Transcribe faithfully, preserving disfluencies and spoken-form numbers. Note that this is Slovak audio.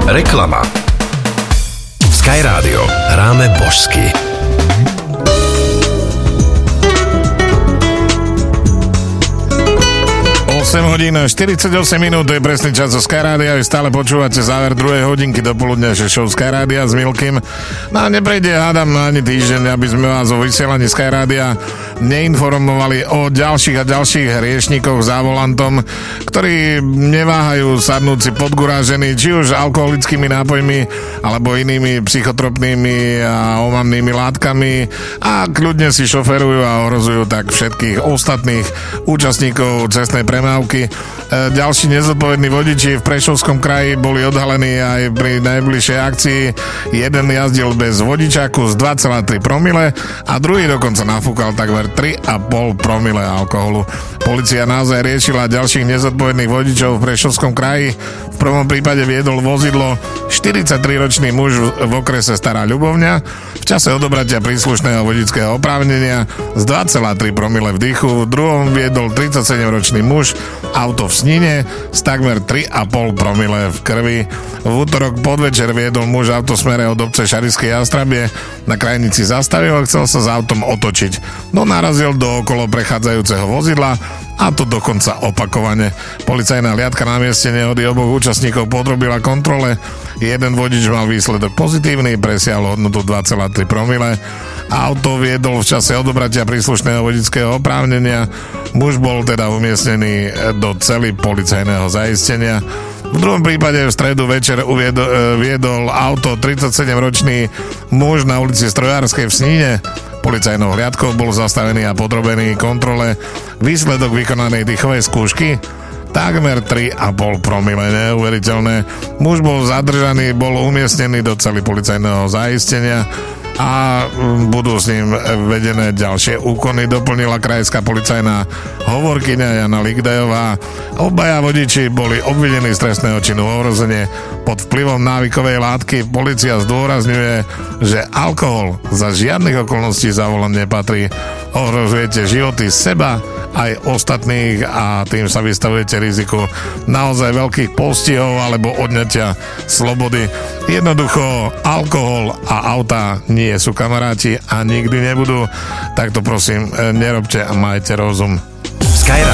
Reklama. Sky Rádio. Hráme božsky. osem hodín štyridsaťosem minút, to je presný čas zo Sky Rádia. Vy stále počúvate záver druhej hodinky do poludňajšej show Sky Rádia s Milkym. No a neprejde, hádam, ani týždeň, aby sme vás o vysielaní Sky Rádia neinformovali o ďalších a ďalších hriešníkoch za volantom, ktorí neváhajú sadnúť si podgurážení, či už alkoholickými nápojmi, alebo inými psychotropnými a omamnými látkami a kľudne si šoferujú a ohrozujú tak všetkých ostatných účastníkov cestnej premávky. Ďalší nezodpovední vodiči v Prešovskom kraji boli odhalení aj pri najbližšej akcii. Jeden jazdil bez vodičáku z dva celé tri promile a druhý dokonca nafúkal takmer tri a pol promile alkoholu. Polícia naozaj riešila ďalších nezodpovedných vodičov v Prešovskom kraji. V prvom prípade viedol vozidlo štyridsaťtriročný muž v okrese Stará Ľubovňa v čase odobratia príslušného vodičského oprávnenia z dva celé tri promile v dýchu. V druhom viedol tridsaťsedemročný muž auto v Snine z takmer tri a pol promile v krvi. V útorok podvečer viedol muž auto smere od obce Šarišské Jastrabie. Na krajnici zastavil a chcel sa s autom otočiť, no narazil do okolo prechádzajúceho vozidla, a to dokonca opakovane. Policajná hliadka na mieste nehody oboch účastníkov podrobila kontrole. Jeden vodič mal výsledok pozitívny, presiahol hodnotu dva celé tri promile. Auto viedol v čase odobratia príslušného vodičského oprávnenia. Muž bol teda umiestnený do cely policajného zaistenia. V druhom prípade v stredu večer uviedol, viedol auto tridsaťsedemročný muž na ulici Strojárskej v Snine. Policajnou hliadkou bol zastavený a podrobený kontrole. Výsledok vykonanej dýchovej skúšky takmer tri a pol promile, neuveriteľné. Muž bol zadržaný, bol umiestnený do cely policajného zaistenia a budú s ním vedené ďalšie úkony, doplnila krajská policajná hovorkyňa Jana Ligdajová. Obaja vodiči boli obvinení z trestného činu ohrozenie pod vplyvom návykovej látky. Polícia zdôrazňuje, že alkohol za žiadnych okolností za volant nepatrí. Ohrozujete životy seba aj ostatných a tým sa vystavujete riziku naozaj veľkých postihov alebo odňatia slobody. Jednoducho, alkohol a auta nie sú kamaráti a nikdy nebudú. Tak to prosím, nerobte a majte rozum. Sky